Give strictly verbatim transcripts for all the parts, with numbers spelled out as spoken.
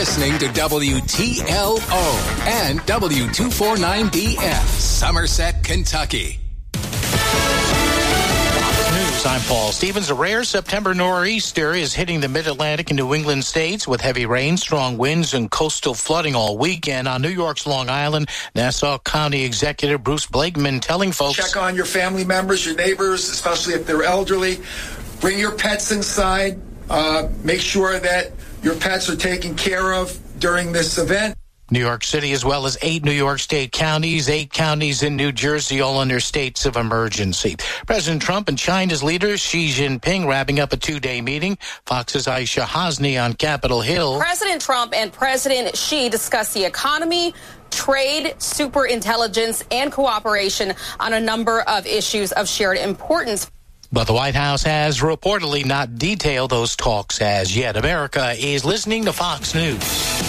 listening to W T L O and W two forty-nine B F, Somerset, Kentucky. News, I'm Paul Stevens. A rare September nor'easter is hitting the mid-Atlantic and New England states with heavy rain, strong winds, and coastal flooding all weekend. On New York's Long Island, Nassau County Executive Bruce Blakeman telling folks, check on your family members, your neighbors, especially if they're elderly. Bring your pets inside. Uh, make sure that your pets are taken care of during this event. New York City, as well as eight New York State counties, eight counties in New Jersey, all under states of emergency. President Trump and China's leader Xi Jinping wrapping up a two-day meeting. Fox's Aisha Hasni on Capitol Hill. President Trump and President Xi discussed the economy, trade, superintelligence, and cooperation on a number of issues of shared importance. But the White House has reportedly not detailed those talks as yet. America is listening to Fox News.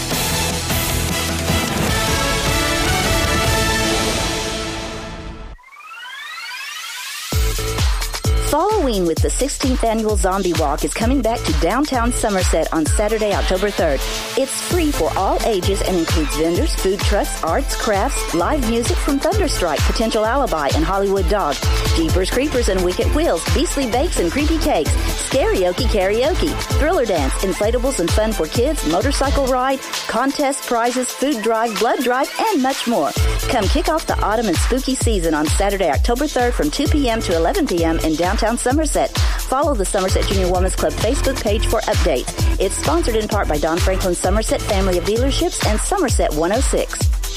Halloween with the sixteenth Annual Zombie Walk is coming back to downtown Somerset on Saturday, October third. It's free for all ages and includes vendors, food trucks, arts, crafts, live music from Thunderstrike, Potential Alibi, and Hollywood Dog, Jeepers Creepers and Wicked Wheels, Beastly Bakes and Creepy Cakes, Scarioke Karaoke, Thriller Dance, inflatables and fun for kids, motorcycle ride, contest prizes, food drive, blood drive, and much more. Come kick off the autumn and spooky season on Saturday, October third from two p.m. to eleven p.m. in downtown Somerset. Follow the Somerset Junior Women's Club Facebook page for updates. It's sponsored in part by Don Franklin Somerset Family of Dealerships and Somerset one oh six.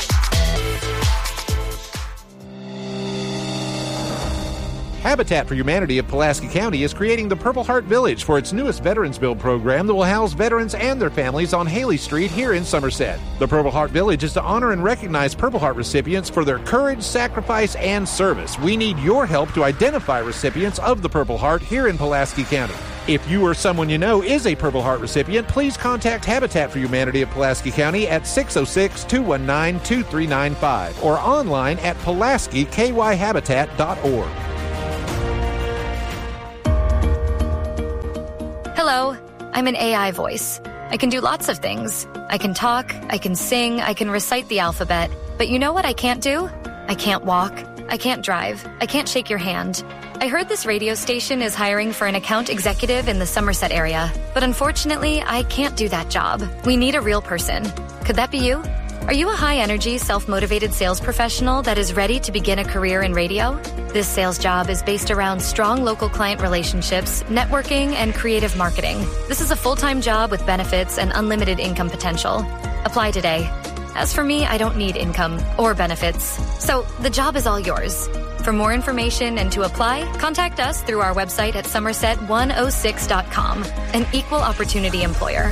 Habitat for Humanity of Pulaski County is creating the Purple Heart Village for its newest Veterans Build program that will house veterans and their families on Haley Street here in Somerset. The Purple Heart Village is to honor and recognize Purple Heart recipients for their courage, sacrifice, and service. We need your help to identify recipients of the Purple Heart here in Pulaski County. If you or someone you know is a Purple Heart recipient, please contact Habitat for Humanity of Pulaski County at six oh six, two one nine, two three nine five or online at pulaski k y habitat dot org. Hello, I'm an A I voice. I can do lots of things. I can talk, I can sing, I can recite the alphabet. But you know what I can't do? I can't walk, I can't drive, I can't shake your hand. I heard this radio station is hiring for an account executive in the Somerset area. But unfortunately, I can't do that job. We need a real person. Could that be you? Are you a high-energy, self-motivated sales professional that is ready to begin a career in radio? This sales job is based around strong local client relationships, networking, and creative marketing. This is a full-time job with benefits and unlimited income potential. Apply today. As for me, I don't need income or benefits. So the job is all yours. For more information and to apply, contact us through our website at somerset one oh six dot com, an equal opportunity employer.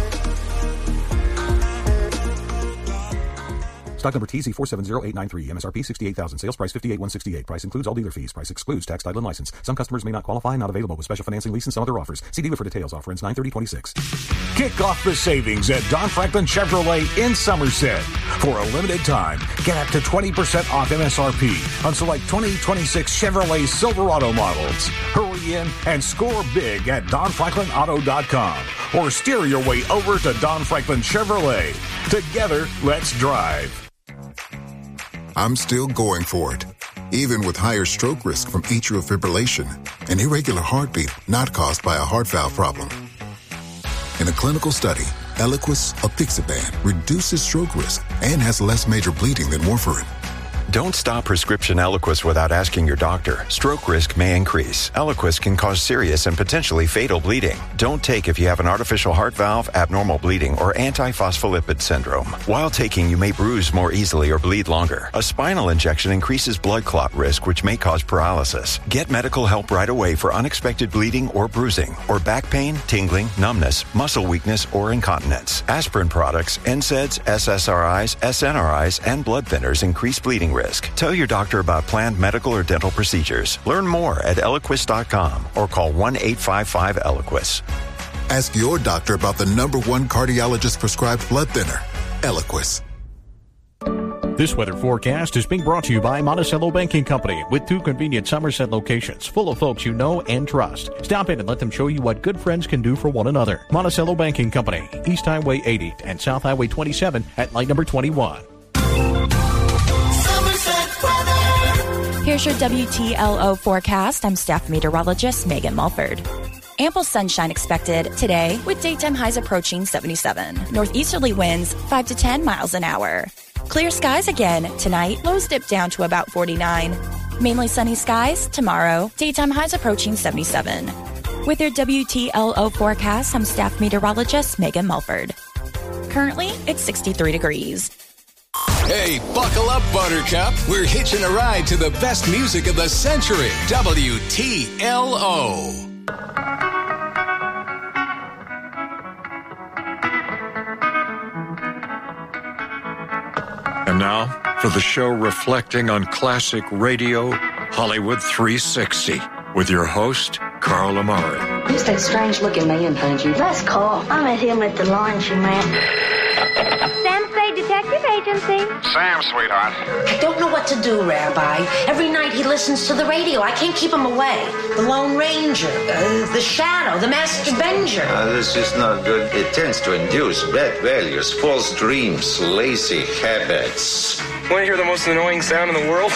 Stock number T Z four seven zero eight nine three. M S R P sixty-eight thousand. Sales price fifty-eight thousand one hundred sixty-eight. Price includes all dealer fees. Price excludes tax, title, and license. Some customers may not qualify. Not available with special financing, lease, and some other offers. See dealer for details. Offer ends nine thirty twenty-six. Kick off the savings at Don Franklin Chevrolet in Somerset. For a limited time, get up to twenty percent off M S R P on select twenty twenty-six Chevrolet Silverado models. Hurry in and score big at don franklin auto dot com or steer your way over to Don Franklin Chevrolet. Together, let's drive. I'm still going for it, even with higher stroke risk from atrial fibrillation, an irregular heartbeat not caused by a heart valve problem. In a clinical study, Eliquis apixaban reduces stroke risk and has less major bleeding than warfarin. Don't stop prescription Eliquis without asking your doctor. Stroke risk may increase. Eliquis can cause serious and potentially fatal bleeding. Don't take if you have an artificial heart valve, abnormal bleeding, or antiphospholipid syndrome. While taking, you may bruise more easily or bleed longer. A spinal injection increases blood clot risk, which may cause paralysis. Get medical help right away for unexpected bleeding or bruising, or back pain, tingling, numbness, muscle weakness, or incontinence. Aspirin products, N SAIDs, S S R Is, S N R Is, and blood thinners increase bleeding risk. Tell your doctor about planned medical or dental procedures. Learn more at eliquis dot com or call one eight five five Eliquis. Ask your doctor about the number one cardiologist prescribed blood thinner, Eliquis. This weather forecast is being brought to you by Monticello Banking Company with two convenient Somerset locations full of folks you know and trust. Stop in and let them show you what good friends can do for one another. Monticello Banking Company, East Highway eighty and South Highway twenty-seven at light number twenty-one. Here's your W T L O forecast. I'm staff meteorologist Megan Mulford. Ample sunshine expected today with daytime highs approaching seventy-seven. Northeasterly winds five to ten miles an hour. Clear skies again tonight. Lows dip down to about forty-nine. Mainly sunny skies tomorrow. Daytime highs approaching seventy-seven. With your W T L O forecast, I'm staff meteorologist Megan Mulford. Currently, it's sixty-three degrees. Hey, buckle up, Buttercup. We're hitching a ride to the best music of the century. W T L O. And now, for the show reflecting on classic radio, Hollywood three sixty, with your host, Carl Amari. Who's that strange-looking man behind you? That's Carl. I met him at the laundromat. Sam Spade Detective Agency. Sam, sweetheart. I don't know what to do, Rabbi. Every night he listens to the radio. I can't keep him away. The Lone Ranger, uh, the Shadow, the Master Avenger. Uh, this is not good. It tends to induce bad values, false dreams, lazy habits. Want to hear the most annoying sound in the world?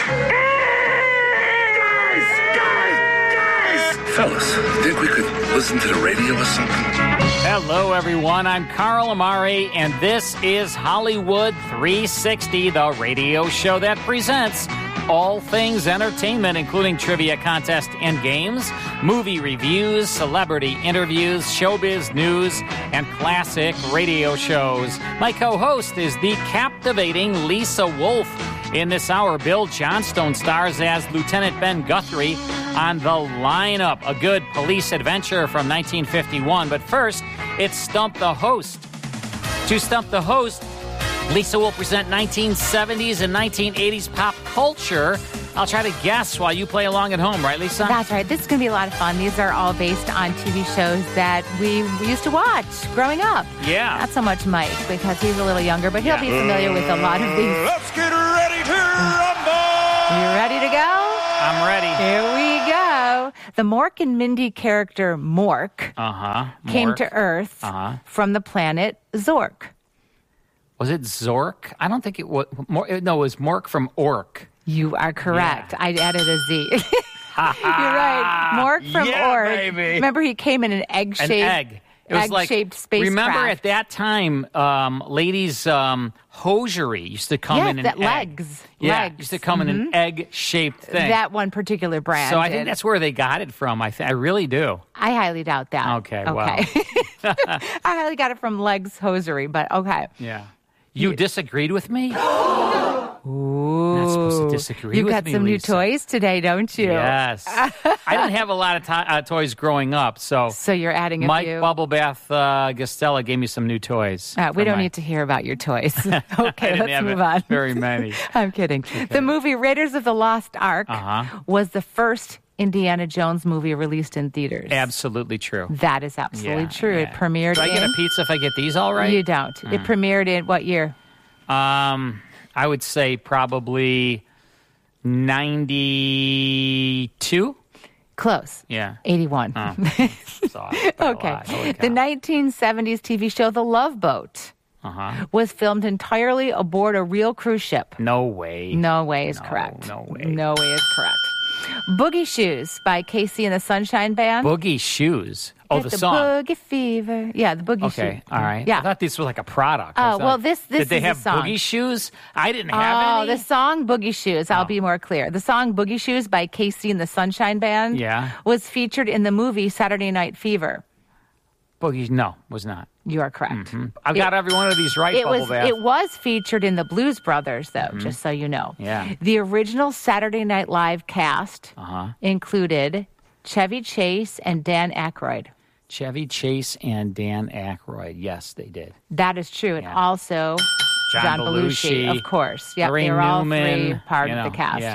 Guys! Guys! Guys! Fellas, think we could listen to the radio or something? Hello, everyone. I'm Carl Amari, and this is Hollywood three sixty, the radio show that presents all things entertainment, including trivia contests and games, movie reviews, celebrity interviews, showbiz news, and classic radio shows. My co-host is the captivating Lisa Wolf. In this hour, Bill Johnstone stars as Lieutenant Ben Guthrie on The Lineup, a good police adventure from nineteen fifty-one. But first, it's Stump the Host. To Stump the Host, Lisa will present nineteen seventies and nineteen eighties pop culture. I'll try to guess while you play along at home, right, Lisa? That's right. This is going to be a lot of fun. These are all based on T V shows that we used to watch growing up. Yeah. Not so much Mike, because he's a little younger, but he'll yeah. be familiar with a lot of these. Let's get ready to rumble! You ready to go? I'm ready. Here we go. The Mork and Mindy character Mork uh-huh. came Mork. to Earth uh-huh. from the planet Zork. Was it Zork? I don't think it was. Mor- no, it was Mork from Ork. You are correct. Yeah. I added a Z. You're right. Mork from yeah, Ork. Baby. Remember, he came in an egg-shaped, an egg. It was egg-shaped like, spacecraft. Remember at that time, um, ladies' um, hosiery used to come yeah, in an that egg. legs. Yeah, legs. used to come mm-hmm. in an egg-shaped thing. That one particular brand. So I think that's where they got it from. I, th- I really do. I highly doubt that. Okay, okay. well. I highly got it from legs hosiery, but okay. Yeah. You you disagreed with me? Ooh. I'm not supposed to disagree you with got me, some Lisa. new toys today, don't you? Yes. I didn't have a lot of to- uh, toys growing up, so so you're adding a Mike few. Bubble Bath uh, Gastella gave me some new toys. Uh, we don't my... need to hear about your toys. I Okay, didn't let's have move it on. Very many. I'm kidding. Okay. The movie Raiders of the Lost Ark uh-huh. was the first Indiana Jones movie released in theaters. Absolutely true. That is absolutely yeah, true. Yeah. It premiered Do I in... get a pizza if I get these all right? You don't. Mm. It premiered in what year? Um, I would say probably ninety-two. Close. Yeah. eighty-one. Oh. Okay. The nineteen seventies T V show The Love Boat uh-huh. was filmed entirely aboard a real cruise ship. No way. No way is no, correct. No way. No way is correct. Boogie Shoes by Casey and the Sunshine Band. Boogie Shoes. Oh, Get the, the song. Boogie Fever. Yeah, the Boogie Shoes. Okay, all right. Yeah. I thought this was like a product. Oh, well, this this Did they is have the song. Boogie Shoes? I didn't have oh, any. the song Boogie Shoes. I'll Oh. be more clear. The song Boogie Shoes by Casey and the Sunshine Band Yeah. was featured in the movie Saturday Night Fever. Boogie, no, was not. You are correct. Mm-hmm. I've got It- every one of these right, It Bubble was Bath. it was featured in the Blues Brothers, though, Mhm. just so you know. Yeah. The original Saturday Night Live cast Uh-huh. included Chevy Chase and Dan Aykroyd. Chevy Chase and Dan Aykroyd. Yes, they did. That is true. And also John John Belushi, Belushi, of course. Yep, Lorraine they were all Newman, three part you of know, the cast. yeah.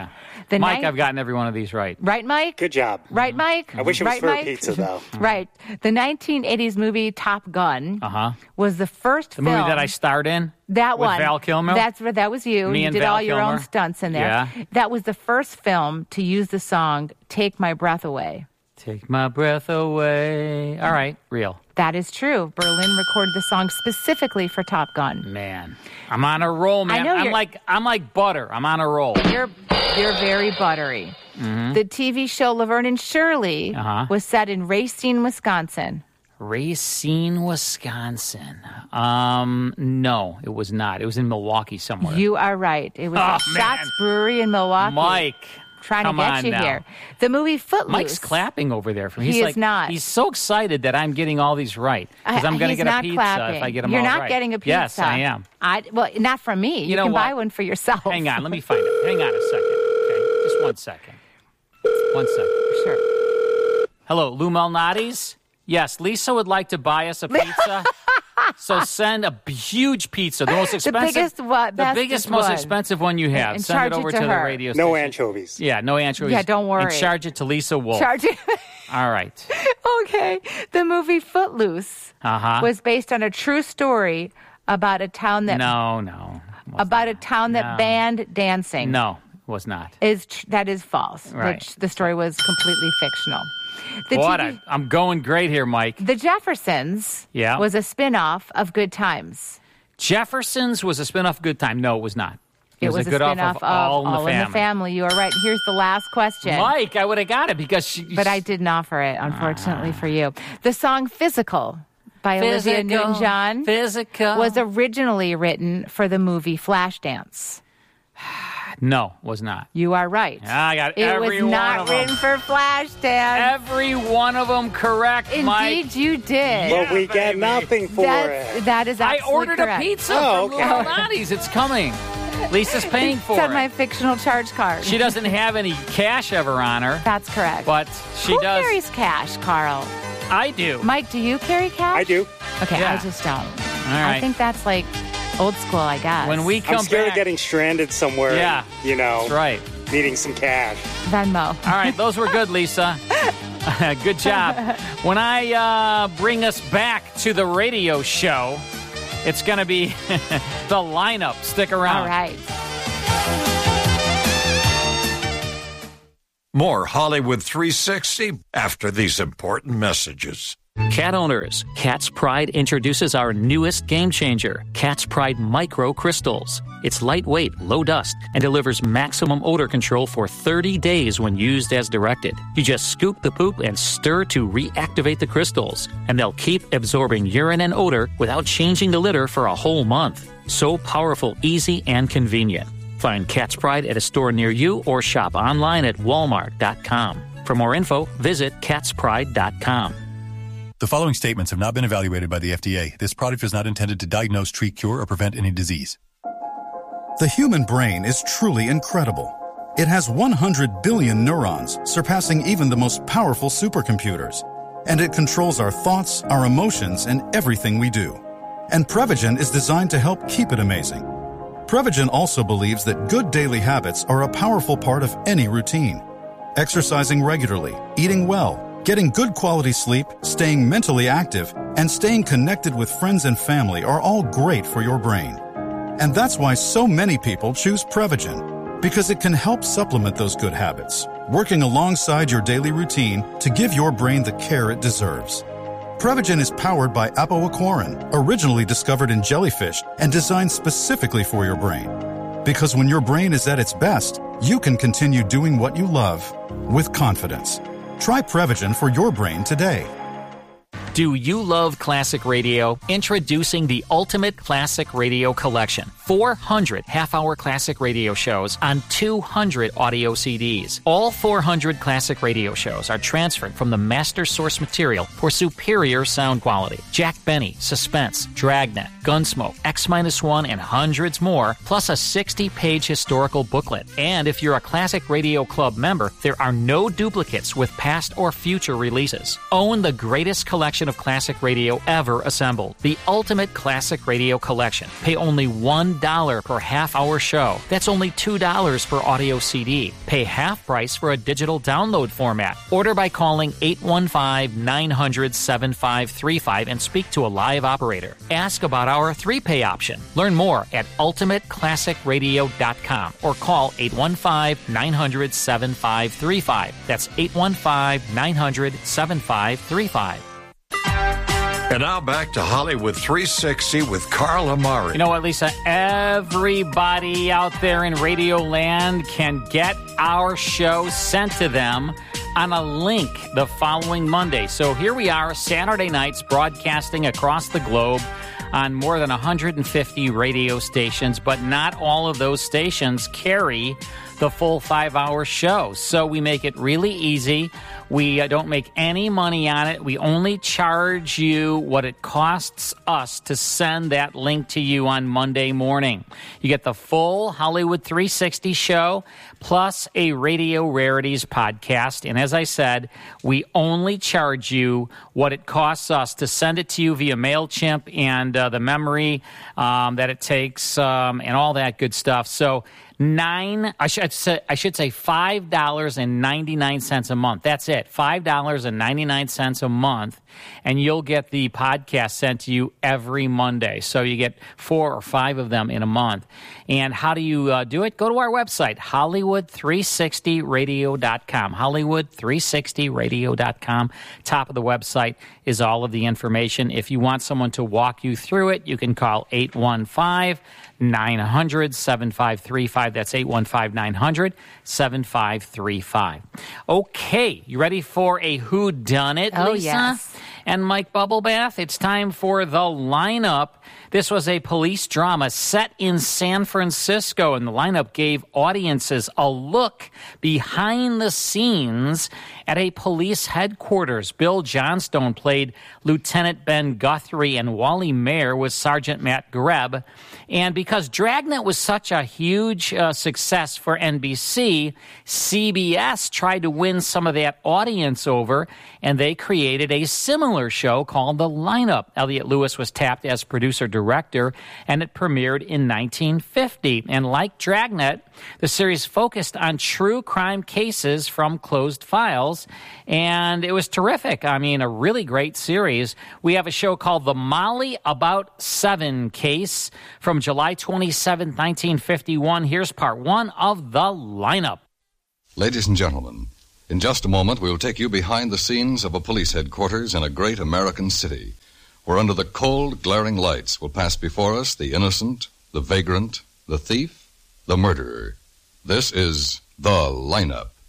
The Mike, ni- I've gotten every one of these right. Right, Mike? Good job. Right, Mike? I wish it was right, for Mike? pizza, though. Right. The nineteen eighties movie Top Gun Uh-huh. was the first The film. movie that I starred in? That with one. Val Kilmer? That's where that was you. Me you and did Val all your own Kilmer. stunts in there. Yeah. That was the first film to use the song Take My Breath Away. Take my breath away. All right, real. That is true. Berlin recorded the song specifically for Top Gun. Man, I'm on a roll, man. I know I'm you're- like I'm like butter. I'm on a roll. You're you're very buttery. Mhm. The T V show Laverne and Shirley Uh-huh. was set in Racine, Wisconsin. Racine, Wisconsin. Um, no, it was not. It was in Milwaukee somewhere. You are right. It was Oh, at Schatz man. Brewery in Milwaukee. Mike, trying come to get on you now. here. The movie Footloose. Mike's clapping over there. For me. He He's is like, not. He's so excited that I'm getting all these right because I'm going to He's get not a pizza clapping. if I get them You're all not right. getting a pizza. Yes, I am. I, well, not from me. You, You know can what? buy one for yourself. Hang on, let me find it. Hang on a second. Okay, just one second. One second. Sure. Hello, Lou Malnati's? Yes, Lisa would like to buy us a pizza. So send a huge pizza, the most The expensive, biggest what- the bestest biggest, most one. expensive one you have. And send charge it it over to to, the her. radio No station. anchovies. Yeah, no anchovies. Yeah, don't worry. And charge it to Lisa Wolf. Charge it. All right. Okay. The movie Footloose Uh-huh. was based on a true story about a town that No, no. about a town that No. banned dancing. No, it was not. Is tr- that is false. Right. Which the story was completely fictional. The What? T V I, I'm going great here, Mike. The Jeffersons Yeah. was a spin-off of Good Times. Jefferson's was a spinoff of Good Time. No, it was not. It, was, was, a good off spin-off of All, All in, the Family. Family. You are right. Here's the last question. Mike, I would have got it because she. But I didn't offer it, unfortunately for you. The song Physical by Olivia Physical, Newton-John Physical. was originally written for the movie Flashdance. No, was not. You are right. I got It every was one not of them. written for Flashdance. Every one of them correct, Indeed, Mike. you did. But we get nothing for That's, it. that is I absolutely ordered correct. a pizza Oh, from okay. Oh. Malnati's. It's coming. Lisa's paying for It's on it. my fictional charge card. She doesn't have any cash ever on her, That's correct. but she Who does. carries cash, Carl? I do. Mike, do you carry cash? I do. Okay, Yeah. I just don't. All right. I think that's like old school, I guess. When we come I'm scared back, of getting stranded somewhere. Yeah. and, you know, that's right. needing some cash. Venmo. All right, those were good, Lisa. Good job. When I uh, bring us back to the radio show, it's going to be the lineup. Stick around. All right. More Hollywood three sixty after these important messages. Cat owners, Cat's Pride introduces our newest game changer, Cat's Pride Micro Crystals. It's lightweight, low dust, and delivers maximum odor control for thirty days when used as directed. You just scoop the poop and stir to reactivate the crystals, and they'll keep absorbing urine and odor without changing the litter for a whole month. So powerful, easy, and convenient. Find Cat's Pride at a store near you or shop online at walmart dot com. For more info, visit cats pride dot com. The following statements have not been evaluated by the F D A. This product is not intended to diagnose, treat, cure, or prevent any disease. The human brain is truly incredible. It has one hundred billion neurons, surpassing even the most powerful supercomputers. And it controls our thoughts, our emotions, and everything we do. And Prevagen is designed to help keep it amazing. Prevagen also believes that good daily habits are a powerful part of any routine. Exercising regularly, eating well, getting good quality sleep, staying mentally active, and staying connected with friends and family are all great for your brain. And that's why so many people choose Prevagen, because it can help supplement those good habits, working alongside your daily routine to give your brain the care it deserves. Prevagen is powered by apoaquarin, originally discovered in jellyfish and designed specifically for your brain. Because when your brain is at its best, you can continue doing what you love with confidence. Try Prevagen for your brain today. Do you love classic radio? Introducing the Ultimate Classic Radio Collection. four hundred half-hour classic radio shows on two hundred audio C Ds. All four hundred classic radio shows are transferred from the master source material for superior sound quality. Jack Benny, Suspense, Dragnet, Gunsmoke, X one, and hundreds more, plus a sixty-page historical booklet. And if you're a Classic Radio Club member, there are no duplicates with past or future releases. Own the greatest collection collection of classic radio ever assembled. The ultimate classic radio collection. Pay only one dollar per half-hour show. That's only two dollars per audio C D. Pay half price for a digital download format. Order by calling eight one five, nine hundred, seven five three five and speak to a live operator. Ask about our three-pay option. Learn more at ultimate classic radio dot com or call eight one five, nine hundred, seven five three five. That's eight one five, nine hundred, seven five three five. And now back to Hollywood three sixty with Carl Amari. You know what, Lisa? Everybody out there in Radio Land can get our show sent to them on a link the following Monday. So here we are, Saturday nights, broadcasting across the globe on more than one hundred fifty radio stations, but not all of those stations carry the full five-hour show. So we make it really easy. We uh, don't make any money on it. We only charge you what it costs us to send that link to you on Monday morning. You get the full Hollywood three sixty show plus a Radio Rarities podcast. And as I said, we only charge you what it costs us to send it to you via MailChimp and uh, the memory um, that it takes um, and all that good stuff. So Nine, I should say, I should say five dollars and ninety nine cents a month. That's it, five dollars and ninety nine cents a month, and you'll get the podcast sent to you every Monday. So you get four or five of them in a month. And how do you uh, do it? Go to our website, Hollywood three sixty radio dot com. Hollywood three sixty radio dot com. Top of the website is all of the information. If you want someone to walk you through it, you can call eight one five, nine hundred, seven five three five. That's eight one five, nine hundred, seven five three five. Okay, you ready for a whodunit, Oh, Lisa? yes. And Mike Bubblebath? It's time for the lineup. This was a police drama set in San Francisco, and the lineup gave audiences a look behind the scenes at a police headquarters. Bill Johnstone played Lieutenant Ben Guthrie, and Wally Mayer was Sergeant Matt Greb. And because Dragnet was such a huge uh, success for N B C, C B S tried to win some of that audience over, and they created a similar show called The Lineup. Elliot Lewis was tapped as producer-director, and it premiered in nineteen fifty. And like Dragnet, the series focused on true crime cases from closed files, and it was terrific. I mean, a really great series. We have a show called The Molly About Seven case from July twenty-seventh, nineteen fifty-one. Here's part one of The Lineup. Ladies and gentlemen, in just a moment we will take you behind the scenes of a police headquarters in a great American city, where under the cold, glaring lights will pass before us the innocent, the vagrant, the thief, the murderer. This is The Lineup.